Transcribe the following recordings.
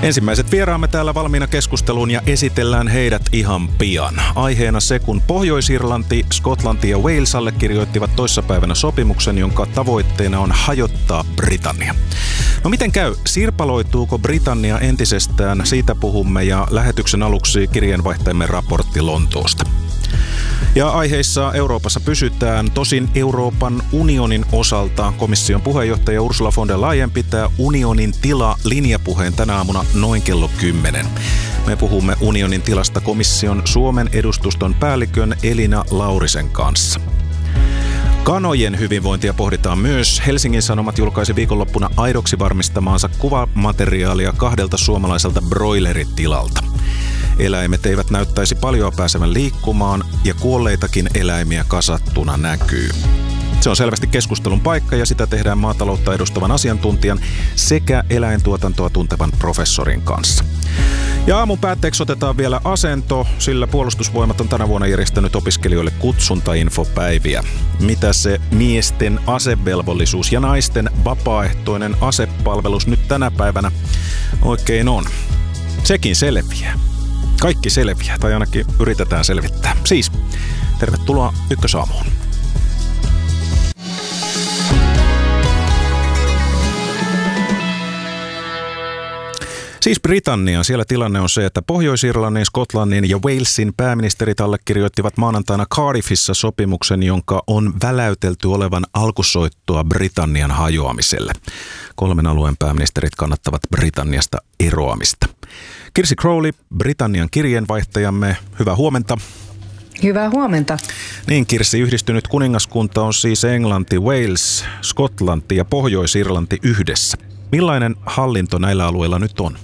Ensimmäiset vieraamme täällä valmiina keskusteluun ja esitellään heidät ihan pian. Aiheena se, kun Pohjois-Irlanti, Skotlanti ja Wales allekirjoittivat toissapäivänä sopimuksen, jonka tavoitteena on hajottaa Britannia. No miten käy? Sirpaloituuko Britannia entisestään? Siitä puhumme ja lähetyksen aluksi kirjeenvaihtajamme raportti Lontoosta. Ja aiheissa Euroopassa pysytään. Tosin Euroopan unionin osalta komission puheenjohtaja Ursula von der Leyen pitää unionin tila-linjapuheen tänä aamuna noin kello 10. Me puhumme unionin tilasta komission Suomen edustuston päällikön Elina Laurisen kanssa. Kanojen hyvinvointia pohditaan myös. Helsingin Sanomat julkaisi viikonloppuna aidoksi varmistamaansa kuvamateriaalia 2 suomalaiselta broileritilalta. Eläimet eivät näyttäisi paljon pääsevän liikkumaan ja kuolleitakin eläimiä kasattuna näkyy. Se on selvästi keskustelun paikka ja sitä tehdään maataloutta edustavan asiantuntijan sekä eläintuotantoa tuntevan professorin kanssa. Ja aamun päätteeksi otetaan vielä asento, sillä Puolustusvoimat on tänä vuonna järjestänyt opiskelijoille kutsuntainfopäiviä. Mitä se miesten asevelvollisuus ja naisten vapaaehtoinen asepalvelus nyt tänä päivänä oikein on? Sekin selviää. Kaikki selviää, tai ainakin yritetään selvittää. Siis, tervetuloa Ykkösaamuun. Siis Britannia. Siellä tilanne on se, että Pohjois-Irlannin, Skotlannin ja Walesin pääministerit allekirjoittivat maanantaina Cardiffissa sopimuksen, jonka on väläytelty olevan alkusoittoa Britannian hajoamiselle. 3 alueen pääministerit kannattavat Britanniasta eroamista. Kirsi Crowley, Britannian kirjeenvaihtajamme, hyvää huomenta. Hyvää huomenta. Niin Kirsi, yhdistynyt kuningaskunta on siis Englanti, Wales, Skotlanti ja Pohjois-Irlanti yhdessä. Millainen hallinto näillä alueilla nyt on?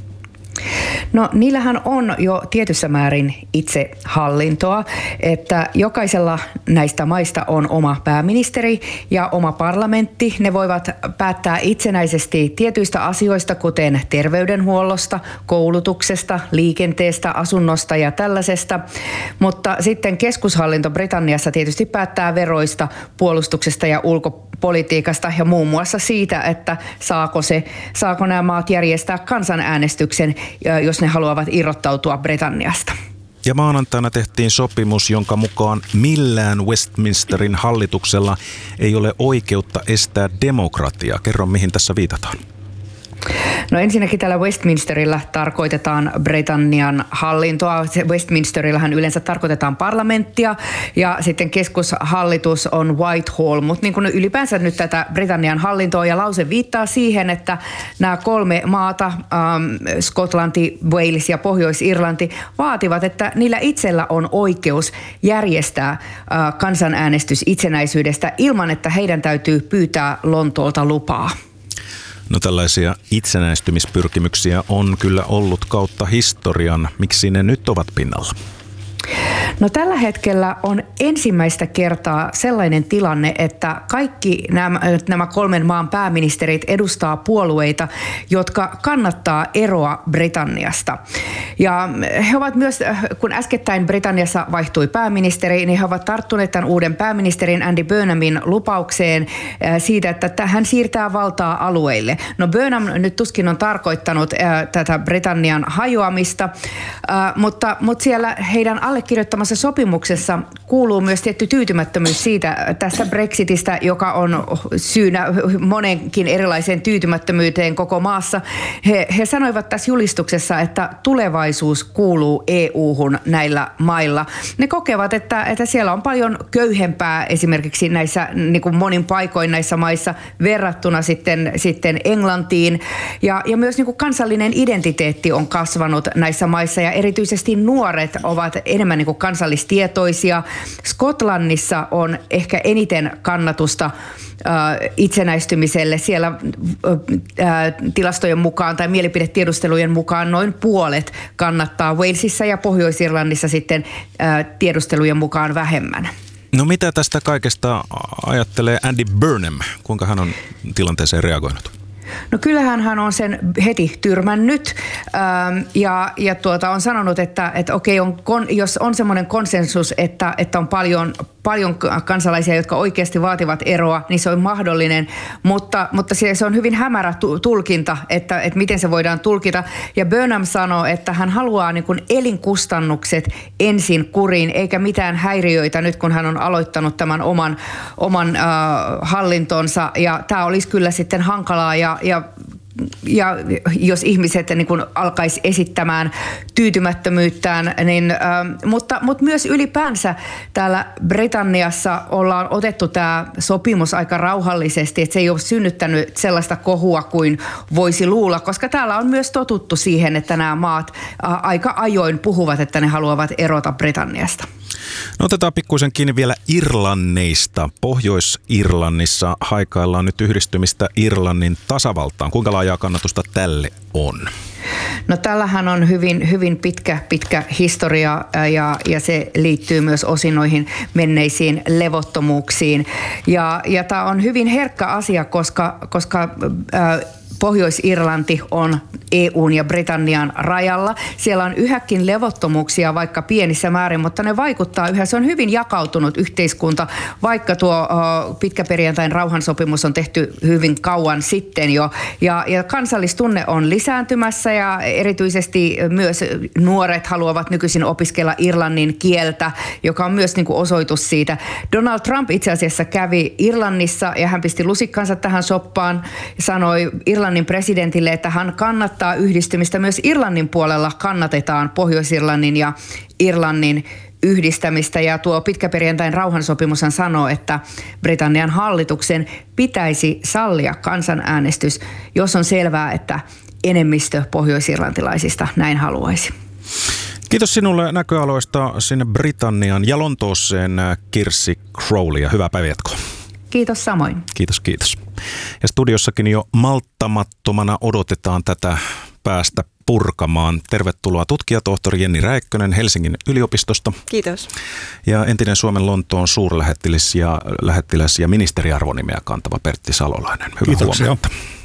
No niillähän on jo tietyssä määrin itse hallintoa, että jokaisella näistä maista on oma pääministeri ja oma parlamentti. Ne voivat päättää itsenäisesti tietyistä asioista, kuten terveydenhuollosta, koulutuksesta, liikenteestä, asunnosta ja tällaisesta. Mutta sitten keskushallinto Britanniassa tietysti päättää veroista, puolustuksesta ja ulkopolitiikasta ja muun muassa siitä, että saako nämä maat järjestää kansanäänestyksen, jos ne haluavat irrottautua Britanniasta. Ja maanantaina tehtiin sopimus, jonka mukaan millään Westminsterin hallituksella ei ole oikeutta estää demokratiaa. Kerro, mihin tässä viitataan. No ensinnäkin tällä Westminsterillä tarkoitetaan Britannian hallintoa. Westminsterillähän yleensä tarkoitetaan parlamenttia ja sitten keskushallitus on Whitehall, mutta niin kuin ylipäänsä nyt tätä Britannian hallintoa ja lause viittaa siihen, että nämä 3 maata, Skotlanti, Wales ja Pohjois-Irlanti, vaativat, että niillä itsellä on oikeus järjestää kansanäänestys itsenäisyydestä ilman, että heidän täytyy pyytää Lontoolta lupaa. No tällaisia itsenäistymispyrkimyksiä on kyllä ollut kautta historian. Miksi ne nyt ovat pinnalla? No tällä hetkellä on ensimmäistä kertaa sellainen tilanne, että kaikki nämä 3 maan pääministerit edustaa puolueita, jotka kannattaa eroa Britanniasta. Ja he ovat myös, kun äskettäin Britanniassa vaihtui pääministeri, niin he ovat tarttuneet tämän uuden pääministerin Andy Burnhamin lupaukseen siitä, että hän siirtää valtaa alueille. No Burnham nyt tuskin on tarkoittanut tätä Britannian hajoamista, mutta siellä heidän allekirjoittamassa sopimuksessa kuuluu myös tietty tyytymättömyys siitä tästä Brexitistä, joka on syynä monenkin erilaiseen tyytymättömyyteen koko maassa. He sanoivat tässä julistuksessa, että tulevaisuus kuuluu EU-hun näillä mailla. Ne kokevat, että siellä on paljon köyhempää esimerkiksi näissä niin kuin monin paikoin näissä maissa verrattuna sitten Englantiin. Ja myös niin kuin kansallinen identiteetti on kasvanut näissä maissa ja erityisesti nuoret ovat enemmän niin kuin kansallistietoisia. Skotlannissa on ehkä eniten kannatusta itsenäistymiselle. Siellä tilastojen mukaan tai mielipidetiedustelujen mukaan noin puolet kannattaa. Walesissa ja Pohjois-Irlannissa sitten tiedustelujen mukaan vähemmän. No mitä tästä kaikesta ajattelee Andy Burnham? Kuinka hän on tilanteeseen reagoinut? No kyllähän hän on sen heti tyrmännyt ja on sanonut, että okei, jos on semmoinen konsensus, että on paljon kansalaisia, jotka oikeasti vaativat eroa, niin se on mahdollinen, mutta se on hyvin hämärä tulkinta, että miten se voidaan tulkita. Ja Burnham sanoo, että hän haluaa niin kuin elinkustannukset ensin kuriin, eikä mitään häiriöitä nyt, kun hän on aloittanut tämän oman hallintonsa. Ja tämä olisi kyllä sitten hankalaa ja jos ihmiset niin kun alkaisi esittämään tyytymättömyyttään, niin, mutta myös ylipäänsä täällä Britanniassa ollaan otettu tämä sopimus aika rauhallisesti, että se ei ole synnyttänyt sellaista kohua kuin voisi luulla, koska täällä on myös totuttu siihen, että nämä maat aika ajoin puhuvat, että ne haluavat erota Britanniasta. No otetaan pikkuisen kiinni vielä Irlanneista. Pohjois-Irlannissa haikaillaan nyt yhdistymistä Irlannin tasavaltaan. Kuinka laajaa kannatusta tälle on? No tällähän on hyvin pitkä historia ja se liittyy myös osin noihin menneisiin levottomuuksiin. Ja tämä on hyvin herkkä asia, koska Pohjois-Irlanti on EUn ja Britannian rajalla. Siellä on yhäkin levottomuuksia, vaikka pienissä määrin, mutta ne vaikuttaa yhä. Se on hyvin jakautunut yhteiskunta, vaikka tuo pitkäperjantain rauhansopimus on tehty hyvin kauan sitten jo. Ja kansallistunne on lisääntymässä ja erityisesti myös nuoret haluavat nykyisin opiskella irlannin kieltä, joka on myös niin kuin osoitus siitä. Donald Trump itse asiassa kävi Irlannissa ja hän pisti lusikkansa tähän soppaan ja sanoi Irlannin presidentille, että hän kannattaa yhdistymistä. Myös Irlannin puolella kannatetaan Pohjois-Irlannin ja Irlannin yhdistämistä. Ja tuo pitkäperjantain rauhansopimushan sanoo, että Britannian hallituksen pitäisi sallia kansanäänestys, jos on selvää, että enemmistö pohjois-irlantilaisista näin haluaisi. Kiitos sinulle näköaloista sinne Britanniaan ja Lontooseen, Kirsi Crowley, ja hyvää päivänjatkoa. Kiitos samoin. Kiitos. Ja studiossakin jo malttamattomana odotetaan tätä päästä purkamaan. Tervetuloa tutkijatohtori Jenni Räikkönen Helsingin yliopistosta. Kiitos. Ja entinen Suomen Lontoon suurlähettiläs ja ministeriarvonimeä kantava Pertti Salolainen. Hyvää Kiitoksia. huomenta.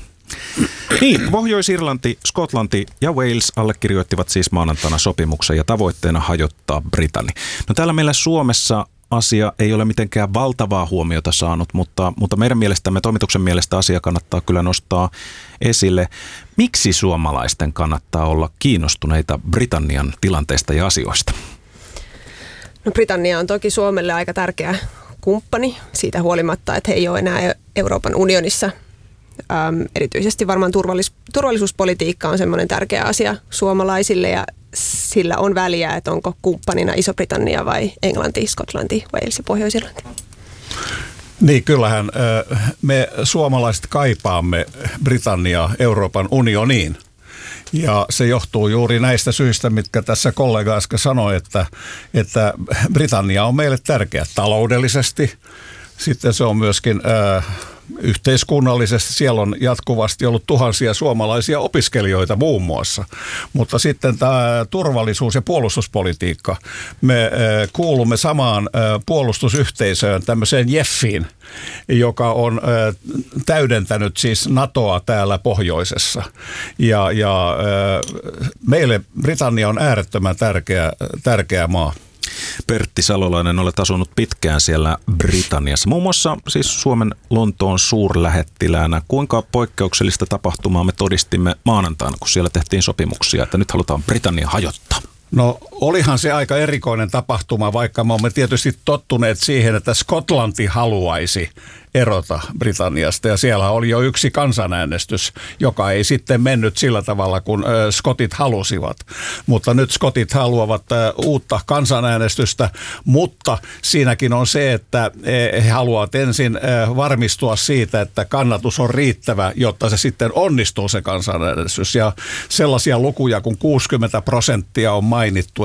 Niin, Pohjois-Irlanti, Skotlanti ja Wales allekirjoittivat siis maanantaina sopimuksen ja tavoitteena hajottaa Britannia. No täällä meillä Suomessa asia ei ole mitenkään valtavaa huomiota saanut, mutta meidän mielestämme, toimituksen mielestä asia kannattaa kyllä nostaa esille. Miksi suomalaisten kannattaa olla kiinnostuneita Britannian tilanteesta ja asioista? No Britannia on toki Suomelle aika tärkeä kumppani siitä huolimatta, että he ei ole enää Euroopan unionissa. Erityisesti varmaan turvallisuuspolitiikka on semmoinen tärkeä asia suomalaisille ja sillä on väliä, että onko kumppanina Iso-Britannia vai Englanti, Skotlanti, Wales ja Pohjois-Irlanti. Niin, kyllähän me suomalaiset kaipaamme Britanniaa Euroopan unioniin. Ja se johtuu juuri näistä syistä, mitkä tässä kollega äsken sanoi, että Britannia on meille tärkeä taloudellisesti. Sitten se on myöskin yhteiskunnallisesti. Siellä on jatkuvasti ollut tuhansia suomalaisia opiskelijoita muun muassa. Mutta sitten tämä turvallisuus- ja puolustuspolitiikka. Me kuulumme samaan puolustusyhteisöön, tämmöiseen JEFiin, joka on täydentänyt siis NATOa täällä pohjoisessa. Ja meille Britannia on äärettömän tärkeä maa. Pertti Salolainen, olet asunut pitkään siellä Britanniassa, muun muassa siis Suomen Lontoon suurlähettiläänä. Kuinka poikkeuksellista tapahtumaa me todistimme maanantaina, kun siellä tehtiin sopimuksia, että nyt halutaan Britannia hajottaa? No olihan se aika erikoinen tapahtuma, vaikka me olemme tietysti tottuneet siihen, että Skotlanti haluaisi erota Britanniasta. Ja siellä oli jo yksi kansanäänestys, joka ei sitten mennyt sillä tavalla, kun skotit halusivat. Mutta nyt skotit haluavat uutta kansanäänestystä, mutta siinäkin on se, että he haluavat ensin varmistua siitä, että kannatus on riittävä, jotta se sitten onnistuu se kansanäänestys. Ja sellaisia lukuja kuin 60% on mainittu,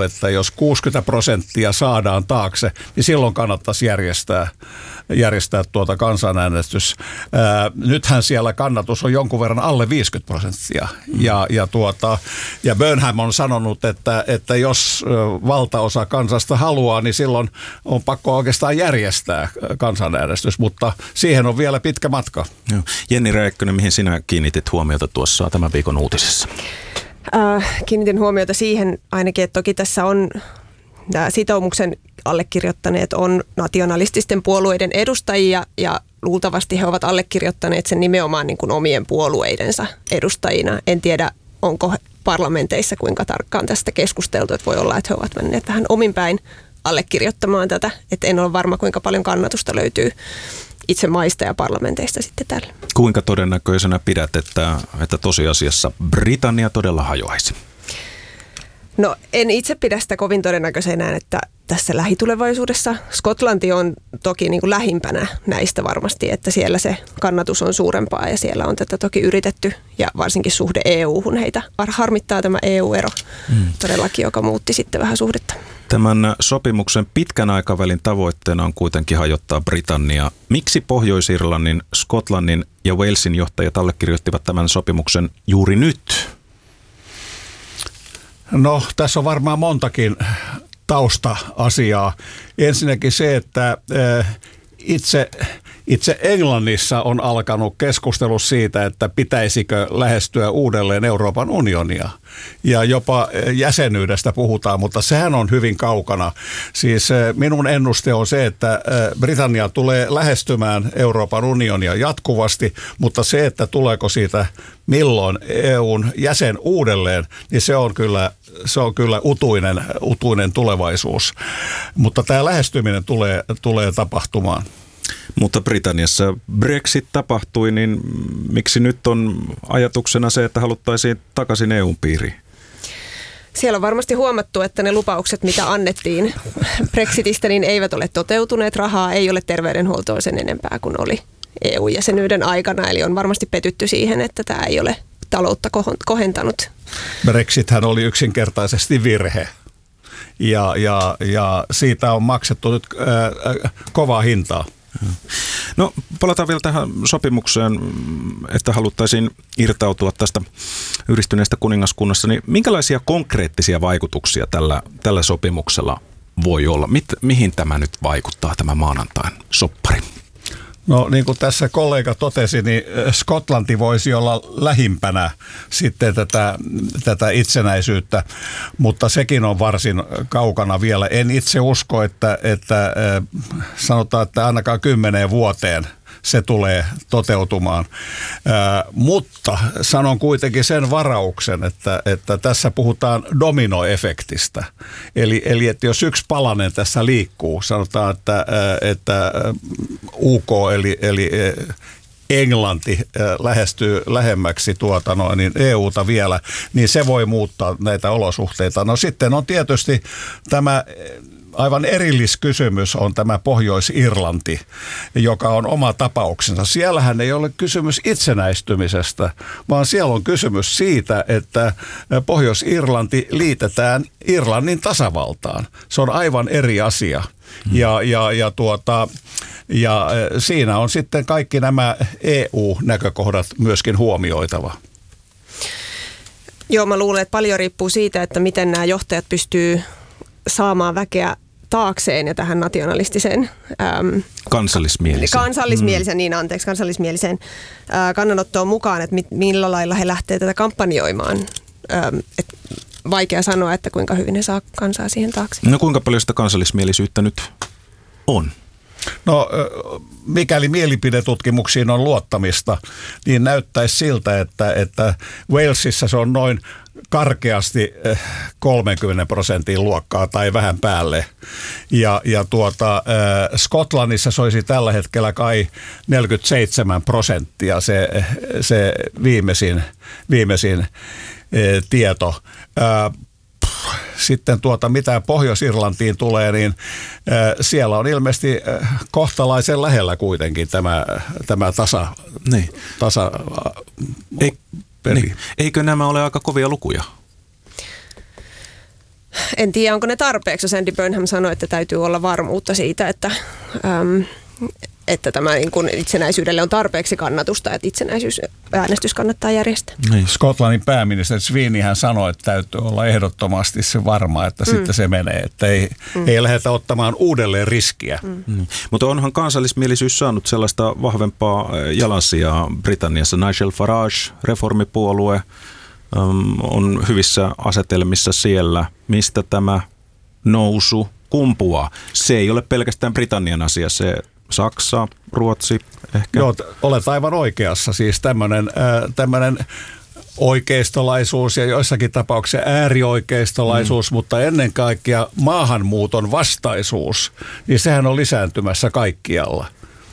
että jos 60% saadaan taakse, niin silloin kannattaisi järjestää kansanäänestys. Nythän siellä kannatus on jonkun verran alle 50%. Ja Burnham on sanonut, että jos valtaosa kansasta haluaa, niin silloin on pakko oikeastaan järjestää kansanäänestys, mutta siihen on vielä pitkä matka. Joo. Jenni Räikkönen, mihin sinä kiinnitit huomiota tuossa tämän viikon uutisessa? Kiinnitin huomiota siihen ainakin, että toki tässä on sitoumuksen allekirjoittaneet on nationalististen puolueiden edustajia ja luultavasti he ovat allekirjoittaneet sen nimenomaan niin kuin omien puolueidensa edustajina. En tiedä, onko parlamenteissa kuinka tarkkaan tästä keskusteltu, että voi olla, että he ovat menneet vähän omin päin allekirjoittamaan tätä, että en ole varma, kuinka paljon kannatusta löytyy itse maista ja parlamenteista sitten tällä. Kuinka todennäköisenä pidät, että tosiasiassa Britannia todella hajoaisi? No en itse pidä sitä kovin todennäköisenä, että tässä lähitulevaisuudessa Skotlanti on toki niin kuin lähimpänä näistä varmasti, että siellä se kannatus on suurempaa ja siellä on tätä toki yritetty ja varsinkin suhde EU-hun heitä harmittaa tämä EU-ero todellakin, joka muutti sitten vähän suhdetta. Tämän sopimuksen pitkän aikavälin tavoitteena on kuitenkin hajottaa Britannia. Miksi Pohjois-Irlannin, Skotlannin ja Walesin johtajat allekirjoittivat tämän sopimuksen juuri nyt? No, tässä on varmaan montakin tausta-asiaa. Ensinnäkin se, että itse Englannissa on alkanut keskustelu siitä, että pitäisikö lähestyä uudelleen Euroopan unionia. Ja jopa jäsenyydestä puhutaan, mutta sehän on hyvin kaukana. Siis minun ennuste on se, että Britannia tulee lähestymään Euroopan unionia jatkuvasti, mutta se, että tuleeko siitä milloin EUn jäsen uudelleen, niin se on kyllä utuinen tulevaisuus. Mutta tämä lähestyminen tulee tapahtumaan. Mutta Britanniassa Brexit tapahtui, niin miksi nyt on ajatuksena se, että haluttaisiin takaisin EUn piiriin? Siellä on varmasti huomattu, että ne lupaukset, mitä annettiin Brexitistä, niin eivät ole toteutuneet. Rahaa ei ole terveydenhuoltoon sen enempää kuin oli EU-jäsenyyden aikana. Eli on varmasti petytty siihen, että tämä ei ole taloutta kohentanut. Brexithän oli yksinkertaisesti virhe. Ja siitä on maksettu nyt kovaa hintaa. No palataan vielä tähän sopimukseen, että haluttaisiin irtautua tästä yhdistyneestä kuningaskunnasta. Niin minkälaisia konkreettisia vaikutuksia tällä sopimuksella voi olla? Mihin tämä nyt vaikuttaa, tämä maanantain soppari? No niin kuin tässä kollega totesi, niin Skotlanti voisi olla lähimpänä sitten tätä itsenäisyyttä, mutta sekin on varsin kaukana vielä. En itse usko, että sanotaan, että ainakaan 10 vuoteen se tulee toteutumaan. Mutta sanon kuitenkin sen varauksen, että tässä puhutaan dominoefektistä. Eli että jos yksi palanen tässä liikkuu, sanotaan, että UK eli Englanti lähestyy lähemmäksi niin EUta vielä, niin se voi muuttaa näitä olosuhteita. No sitten on tietysti tämä aivan erilliskysymys on tämä Pohjois-Irlanti, joka on oma tapauksensa. Siellähän ei ole kysymys itsenäistymisestä, vaan siellä on kysymys siitä, että Pohjois-Irlanti liitetään Irlannin tasavaltaan. Se on aivan eri asia. Ja siinä on sitten kaikki nämä EU-näkökohdat myöskin huomioitava. Joo, mä luulen, että paljon riippuu siitä, että miten nämä johtajat pystyy saamaan väkeä taakseen ja tähän nationalistiseen kansallismieliseen kannanottoon mukaan, että millä lailla he lähtee tätä kampanjoimaan. Vaikea sanoa, että kuinka hyvin he saa kansaa siihen taakse. No kuinka paljon sitä kansallismielisyyttä nyt on? No mikäli mielipidetutkimuksiin on luottamista, niin näyttäisi siltä, että Walesissa se on noin karkeasti 30% luokkaa tai vähän päälle. Ja Skotlannissa se olisi tällä hetkellä kai 47% se viimeisin tieto. Sitten mitä Pohjois-Irlantiin tulee, niin siellä on ilmeisesti kohtalaisen lähellä kuitenkin tämä peli. Eikö nämä ole aika kovia lukuja? En tiedä, onko ne tarpeeksi. Sandy Burnham sanoi, että täytyy olla varmuutta siitä, että tämä niin kuin itsenäisyydelle on tarpeeksi kannatusta, että itsenäisyysäänestys kannattaa järjestää. Niin. Skotlannin pääministeri Sweeneyhän sanoi, että täytyy olla ehdottomasti se varma, että sitten se menee, että ei lähdetä ottamaan uudelleen riskiä. Mutta onhan kansallismielisyys saanut sellaista vahvempaa jalansijaa Britanniassa. Nigel Farage, reformipuolue, on hyvissä asetelmissa siellä, mistä tämä nousu kumpuaa. Se ei ole pelkästään Britannian asia, se Saksa, Ruotsi ehkä. Joo, olet aivan oikeassa. Siis tämmöinen oikeistolaisuus ja joissakin tapauksissa äärioikeistolaisuus, mutta ennen kaikkea maahanmuuton vastaisuus, niin sehän on lisääntymässä kaikkialla.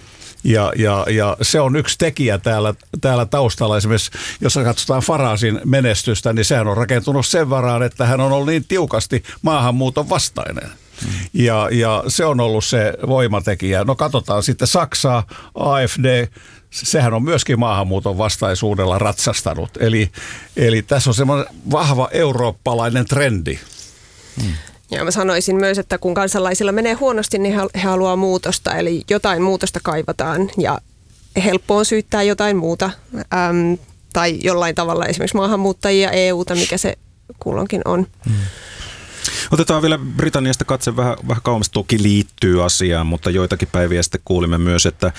Ja se on yksi tekijä täällä taustalla. Esimerkiksi jos katsotaan Faragen menestystä, niin sehän on rakentunut sen varaan, että hän on ollut niin tiukasti maahanmuuton vastainen. Ja se on ollut se voimatekijä. No katsotaan sitten Saksaa, AfD, sehän on myöskin maahanmuuton vastaisuudella ratsastanut. Eli tässä on semmoinen vahva eurooppalainen trendi. Ja mä sanoisin myös, että kun kansalaisilla menee huonosti, niin he haluaa muutosta. Eli jotain muutosta kaivataan ja helppo on syyttää jotain muuta. Tai jollain tavalla esimerkiksi maahanmuuttajia, EUta, mikä se kulloinkin on. Otetaan vielä Britanniasta katse vähän kauemmas. Toki liittyy asiaan, mutta joitakin päiviä sitten kuulimme myös, että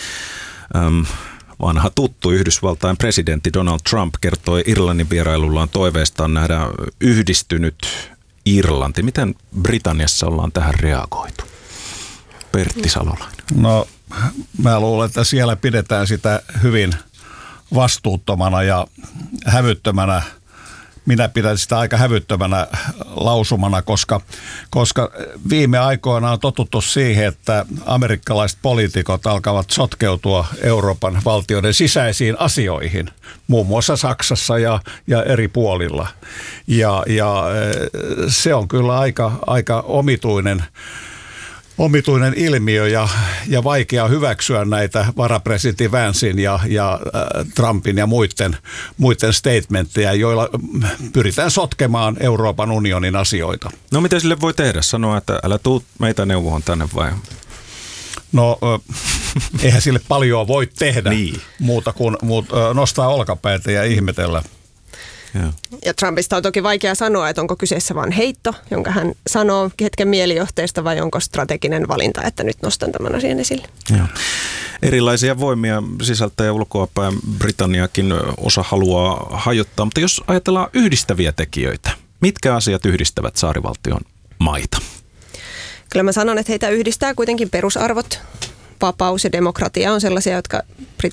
vanha tuttu Yhdysvaltain presidentti Donald Trump kertoi Irlannin vierailullaan toiveestaan nähdä yhdistynyt Irlanti. Miten Britanniassa ollaan tähän reagoitu? Pertti Salolainen. No, mä luulen, että siellä pidetään sitä hyvin vastuuttomana ja hävyttömänä. Minä pidän sitä aika hävyttömänä lausumana, koska viime aikoina on totuttu siihen, että amerikkalaiset poliitikot alkavat sotkeutua Euroopan valtioiden sisäisiin asioihin, muun muassa Saksassa ja eri puolilla. Ja se on kyllä aika omituinen ilmiö ja vaikea hyväksyä näitä varapresidentti Vancein ja Trumpin ja muiden statementteja, joilla pyritään sotkemaan Euroopan unionin asioita. No mitä sille voi tehdä? Sanoa, että älä tuu meitä neuvoon tänne vai? No eihän sille paljon voi tehdä niin. Muuta kuin nostaa olkapäitä ja ihmetellä. Ja Trumpista on toki vaikea sanoa, että onko kyseessä vain heitto, jonka hän sanoo hetken mielijohteesta, vai onko strateginen valinta, että nyt nostan tämän asian esille. Joo. Erilaisia voimia sisältä ja ulkoapäin Britanniakin osa haluaa hajottaa, mutta jos ajatellaan yhdistäviä tekijöitä, mitkä asiat yhdistävät saarivaltion maita? Kyllä mä sanon, että heitä yhdistää kuitenkin perusarvot. Vapaus ja demokratia on sellaisia, jotka